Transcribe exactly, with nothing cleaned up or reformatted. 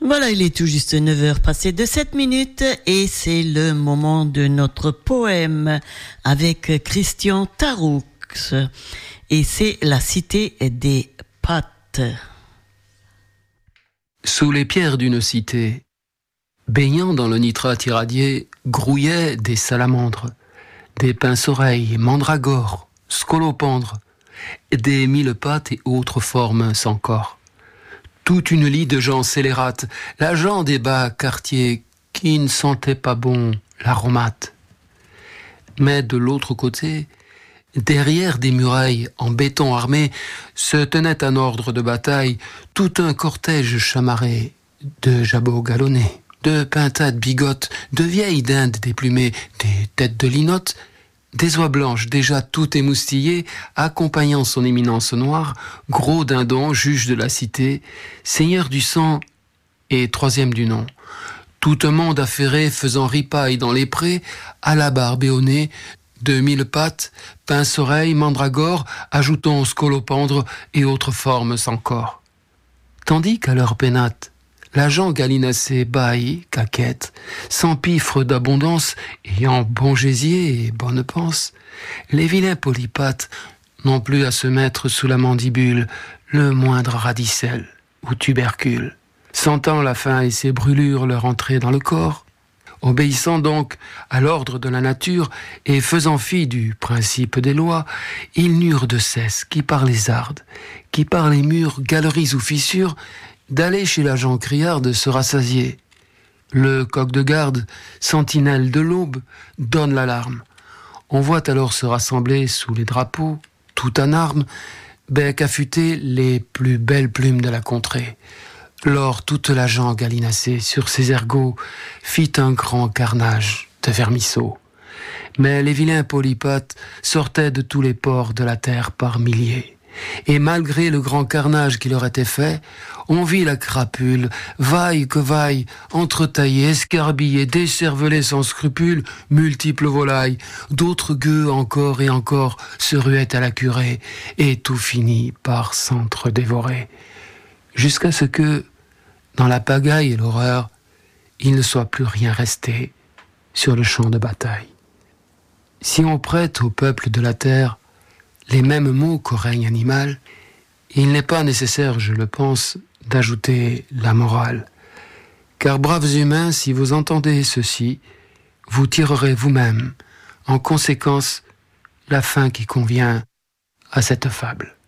Voilà, il est tout juste neuf heures passées de sept minutes et c'est le moment de notre poème avec Christian Taroux et c'est La cité des pâtes. Sous les pierres d'une cité, baignant dans le nitrate irradié, grouillaient des salamandres, des pince-oreilles, mandragores, scolopendres, des mille pattes et autres formes sans corps. Toute une lie de gens scélérates, la gens des bas quartiers qui ne sentaient pas bon l'aromate. Mais de l'autre côté, derrière des murailles en béton armé, se tenait un ordre de bataille, tout un cortège chamarré de jabots galonnés, de pintades bigotes, de vieilles dindes déplumées, des têtes de linotte, des oies blanches déjà tout émoustillées, accompagnant son éminence noire, gros dindon, juge de la cité, seigneur du sang et troisième du nom. Tout un monde affairé faisant ripaille dans les prés, à la barbe et au nez, de mille pattes, pince-oreilles, mandragores, ajoutons scolopendres et autres formes sans corps. Tandis qu'à leur pénate, l'agent galinacé baille, caquette, s'empiffre d'abondance, ayant bon gésier et bonne panse, les vilains polypathes n'ont plus à se mettre sous la mandibule le moindre radicelle ou tubercule, sentant la faim et ses brûlures leur entrer dans le corps, obéissant donc à l'ordre de la nature et faisant fi du principe des lois, ils n'eurent de cesse, qui par les ardes, qui par les murs, galeries ou fissures, d'aller chez l'agent criard de se rassasier. Le coq de garde, sentinelle de l'aube, donne l'alarme. On voit alors se rassembler sous les drapeaux, tout en armes, bec affûté, les plus belles plumes de la contrée. Lors toute la gent galinacée sur ses ergots fit un grand carnage de vermisseaux. Mais les vilains polypathes sortaient de tous les ports de la terre par milliers. Et malgré le grand carnage qui leur était fait, on vit la crapule, vaille que vaille, entretaillée, escarbillée, décervelée sans scrupule, multiples volailles, d'autres gueux encore et encore se ruaient à la curée, et tout finit par s'entre-dévorer. Jusqu'à ce que, dans la pagaille et l'horreur, il ne soit plus rien resté sur le champ de bataille. Si on prête au peuple de la terre les mêmes mots qu'au règne animal, il n'est pas nécessaire, je le pense, d'ajouter la morale. Car braves humains, si vous entendez ceci, vous tirerez vous-même, en conséquence, la fin qui convient à cette fable.